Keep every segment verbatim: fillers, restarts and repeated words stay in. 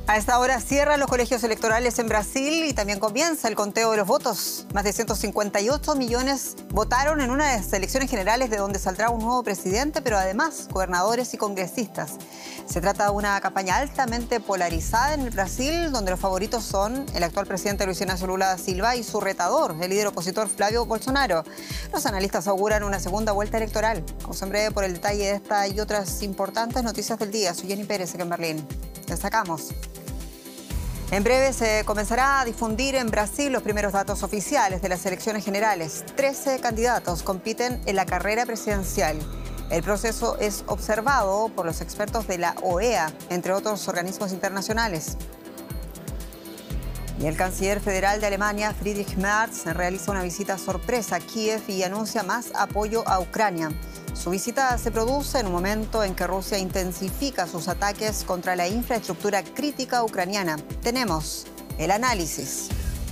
A esta hora cierran los colegios electorales en Brasil y también comienza el conteo de los votos. Más de ciento cincuenta y ocho millones votaron en unas elecciones generales de donde saldrá un nuevo presidente, pero además gobernadores y congresistas. Se trata de una campaña altamente polarizada en el Brasil, donde los favoritos son el actual presidente Luiz Inácio Lula da Silva y su retador, el líder opositor Flávio Bolsonaro. Los analistas auguran una segunda vuelta electoral. Vamos en breve por el detalle de esta y otras importantes noticias del día. Soy Jenny Pérez, aquí en Berlín. Destacamos. En breve se comenzará a difundir en Brasil los primeros datos oficiales de las elecciones generales. trece candidatos compiten en la carrera presidencial. El proceso es observado por los expertos de la O E A, entre otros organismos internacionales. Y el canciller federal de Alemania, Friedrich Merz, realiza una visita sorpresa a Kiev y anuncia más apoyo a Ucrania. Su visita se produce en un momento en que Rusia intensifica sus ataques contra la infraestructura crítica ucraniana. Tenemos el análisis.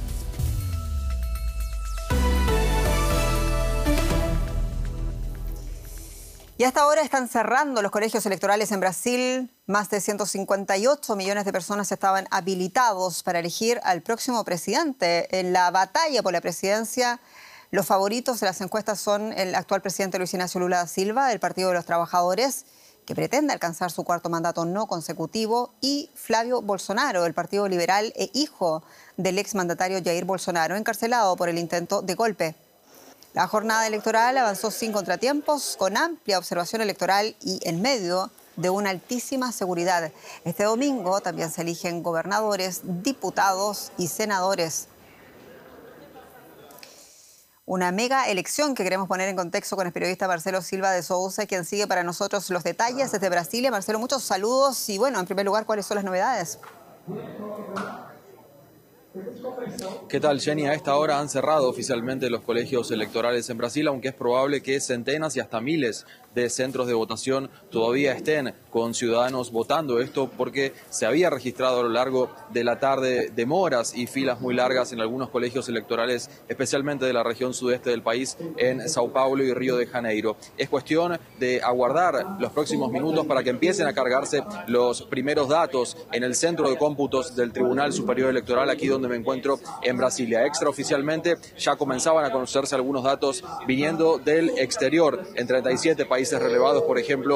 Y hasta ahora están cerrando los colegios electorales en Brasil. Más de ciento cincuenta y ocho millones de personas estaban habilitados para elegir al próximo presidente. En la batalla por la presidencia, los favoritos de las encuestas son el actual presidente Luiz Inácio Lula da Silva, del Partido de los Trabajadores, que pretende alcanzar su cuarto mandato no consecutivo, y Flávio Bolsonaro, del Partido Liberal e hijo del exmandatario Jair Bolsonaro, encarcelado por el intento de golpe. La jornada electoral avanzó sin contratiempos, con amplia observación electoral y en medio de una altísima seguridad. Este domingo también se eligen gobernadores, diputados y senadores. Una mega elección que queremos poner en contexto con el periodista Marcelo Silva de Sousa, quien sigue para nosotros los detalles desde Brasilia. Marcelo, muchos saludos y bueno, en primer lugar, ¿cuáles son las novedades? ¿Qué tal, Jenny? A esta hora han cerrado oficialmente los colegios electorales en Brasil, aunque es probable que centenas y hasta miles de centros de votación todavía estén con ciudadanos votando. Esto porque se había registrado a lo largo de la tarde demoras y filas muy largas en algunos colegios electorales, especialmente de la región sudeste del país, en Sao Paulo y Río de Janeiro. Es cuestión de aguardar los próximos minutos para que empiecen a cargarse los primeros datos en el centro de cómputos del Tribunal Superior Electoral, aquí donde me encuentro en Brasilia. Extraoficialmente ya comenzaban a conocerse algunos datos viniendo del exterior. En treinta y siete países relevados, por ejemplo,